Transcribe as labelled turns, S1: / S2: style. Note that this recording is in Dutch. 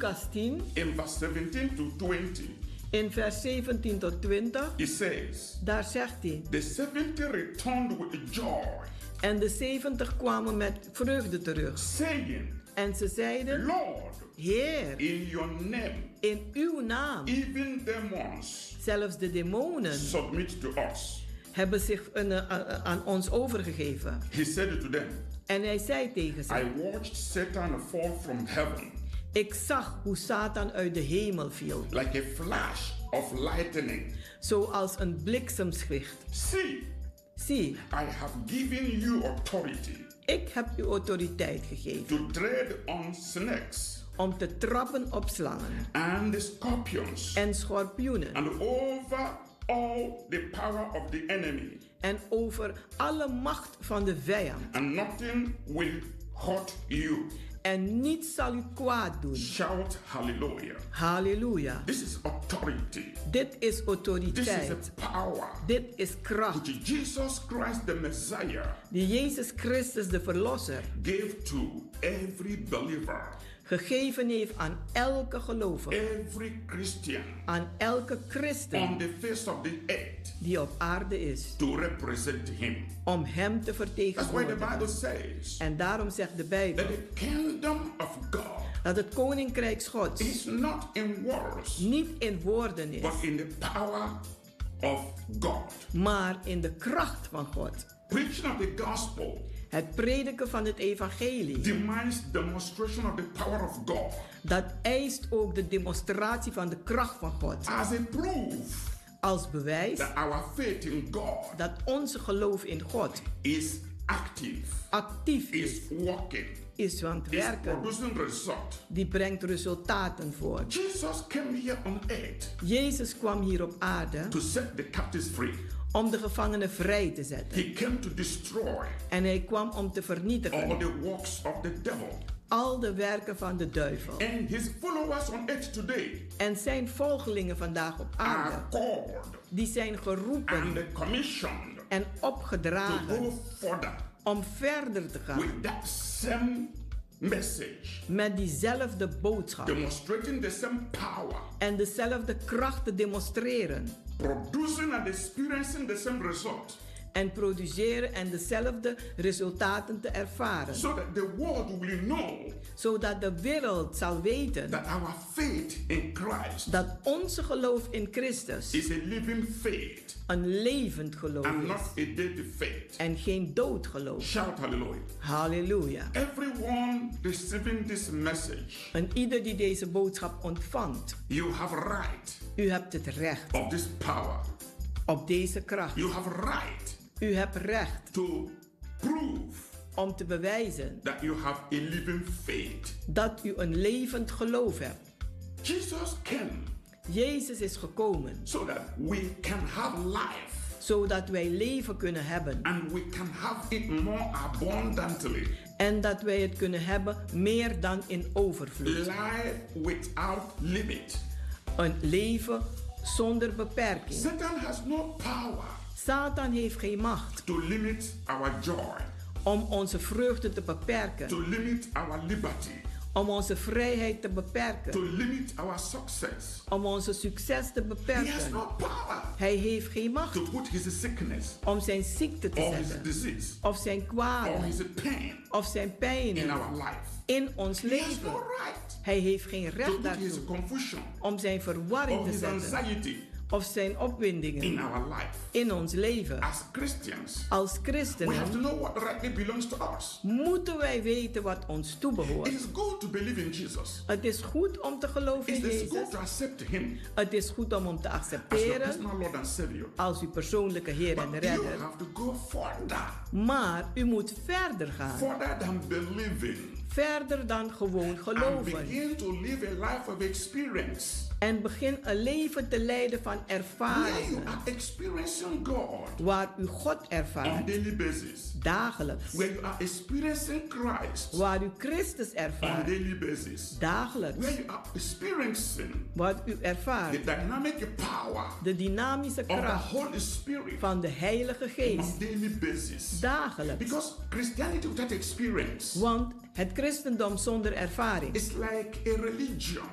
S1: Lucas 10,
S2: in verse 17 to 20,
S1: in vers 17 tot 20,
S2: it says,
S1: daar zegt hij:
S2: the 70 returned with joy,
S1: En de 70 kwamen met vreugde terug.
S2: saying,
S1: En ze zeiden:
S2: Lord,
S1: Heer,
S2: in your name,
S1: in uw naam,
S2: even demons
S1: zelfs de demonen
S2: submit to us.
S1: hebben zich aan ons overgegeven.
S2: He said to them,
S1: En hij zei tegen ze:
S2: I watched Satan fall from heaven
S1: Ik zag hoe Satan uit de hemel viel,
S2: like a flash of lightning.
S1: zoals een bliksemschicht.
S2: See,
S1: Zie,
S2: I have given you authority
S1: ik heb u autoriteit gegeven
S2: to tread on snakes
S1: om te trappen op slangen
S2: and scorpions
S1: en schorpioenen
S2: and over all the power of the enemy,
S1: en over alle macht van de vijand.
S2: and nothing will hurt you.
S1: En niets zal u kwaad doen.
S2: Shout hallelujah.
S1: Halleluja.
S2: This is authority.
S1: Dit is
S2: This is
S1: autoriteit.
S2: a power
S1: Dit is kracht
S2: which Jesus Christ, the Messiah,
S1: die Jezus Christus de Verlosser
S2: gave to every believer,
S1: gegeven heeft aan elke gelovige,
S2: every Christian
S1: aan elke
S2: on
S1: christen
S2: the face of the earth
S1: die op aarde is,
S2: to represent him.
S1: om hem te
S2: That's why the
S1: vertegenwoordigen.
S2: Bible says
S1: En daarom zegt de
S2: that
S1: Bijbel
S2: the kingdom of God
S1: dat het koninkrijk Gods
S2: is not in words,
S1: niet in woorden is,
S2: but in the power of God.
S1: maar in de kracht van God.
S2: Preaching of the gospel
S1: Het prediken van het evangelie,
S2: demands demonstration of the power of God
S1: dat eist ook de demonstratie van de kracht van God.
S2: as a proof
S1: Als bewijs
S2: that our faith in God
S1: dat onze geloof in God
S2: is active,
S1: actief
S2: is working,
S1: is aan het
S2: is
S1: werken.
S2: producing result.
S1: Die brengt resultaten voort.
S2: Jesus came here on earth
S1: Jezus kwam hier op aarde
S2: to set the captives free.
S1: om de gevangenen vrij te zetten.
S2: He came to destroy
S1: En hij kwam om te
S2: all
S1: vernietigen
S2: the works of the devil.
S1: al de werken van de duivel.
S2: And his followers on earth today
S1: En zijn volgelingen vandaag op
S2: are
S1: aarde,
S2: called
S1: die zijn geroepen
S2: and commissioned
S1: en
S2: to
S1: opgedragen
S2: go further
S1: om verder te gaan
S2: with that same message,
S1: met diezelfde boodschap
S2: demonstrating the same power,
S1: en dezelfde kracht te demonstreren
S2: producing and experiencing the same result,
S1: en produceren en dezelfde resultaten te ervaren.
S2: so that the world will know
S1: Zodat de wereld zal weten
S2: that our faith in Christ
S1: dat onze geloof in Christus
S2: is a living faith
S1: een levend geloof
S2: and
S1: is
S2: not a dead faith.
S1: en geen dood geloof.
S2: Shout hallelujah.
S1: Halleluja.
S2: Everyone receiving this message,
S1: En ieder die deze boodschap ontvangt,
S2: you have right
S1: u hebt het recht
S2: of this power.
S1: op deze kracht.
S2: You have right
S1: U hebt recht
S2: to prove
S1: om te bewijzen
S2: that you have a living faith.
S1: dat u een levend geloof hebt.
S2: Jesus came
S1: Jezus is gekomen
S2: so that we can have life
S1: zodat wij leven kunnen hebben
S2: and we can have it more abundantly.
S1: en dat wij het kunnen hebben meer dan in overvloed.
S2: Life without limit.
S1: Een leven zonder beperking.
S2: Satan has no power
S1: Satan heeft geen macht
S2: to limit our joy,
S1: om onze vreugde te beperken,
S2: to limit our liberty,
S1: om onze vrijheid te
S2: to
S1: beperken,
S2: limit our success.
S1: om onze succes te
S2: He has
S1: beperken.
S2: no power
S1: Hij heeft geen macht
S2: to put his sickness
S1: om zijn ziekte te
S2: or his
S1: zetten,
S2: disease
S1: of zijn
S2: or
S1: kwalen,
S2: his pain
S1: of zijn pijn
S2: in our life.
S1: in ons
S2: He has no
S1: leven.
S2: right
S1: Hij heeft geen
S2: to
S1: recht
S2: put his
S1: daartoe
S2: confusion
S1: om zijn verwarring
S2: or
S1: te
S2: his
S1: zetten
S2: anxiety
S1: of zijn
S2: in
S1: opwindingen
S2: our life.
S1: in ons leven.
S2: As Christians,
S1: Als
S2: we have
S1: christenen
S2: to know what rightly belongs to us.
S1: moeten wij weten wat ons
S2: It
S1: toebehoort.
S2: is good to believe in Jesus.
S1: Het is goed om te geloven in
S2: It is
S1: Jezus.
S2: good to accept him
S1: Het is goed om hem te
S2: as your
S1: accepteren
S2: personal Lord and Savior.
S1: als uw persoonlijke Heer en
S2: But you
S1: Redder.
S2: have to go further,
S1: Maar u moet verder gaan.
S2: further than believing,
S1: Verder dan gewoon
S2: and
S1: geloven.
S2: begin to live a life of experience,
S1: En begin een leven te leiden van
S2: where you
S1: ervaringen.
S2: are experiencing God
S1: Waar u God
S2: on
S1: ervaart.
S2: daily basis,
S1: Dagelijks.
S2: where you are experiencing Christ
S1: Waar u Christus
S2: on
S1: ervaart.
S2: daily basis,
S1: Dagelijks.
S2: where you are experiencing
S1: Wat u
S2: the
S1: ervaart.
S2: dynamic power
S1: De dynamische
S2: of the
S1: kracht
S2: Holy Spirit
S1: van de Heilige Geest.
S2: on daily basis.
S1: Dagelijks.
S2: Because Christianity without experience
S1: Want het christendom zonder ervaring
S2: is like a religion